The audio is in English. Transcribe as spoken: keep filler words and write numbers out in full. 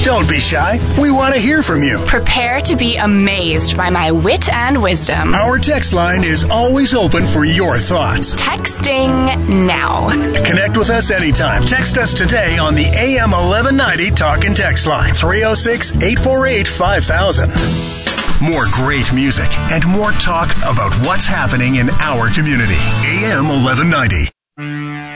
Don't be shy. We want to hear from you. Prepare to be amazed by my wit and wisdom. Our text line is always open for your thoughts. Texting now. Connect with us anytime. Text us today on the A M eleven ninety Talk and Text line, three oh six, eight four eight, five thousand. More great music and more talk about what's happening in our community. A M eleven ninety.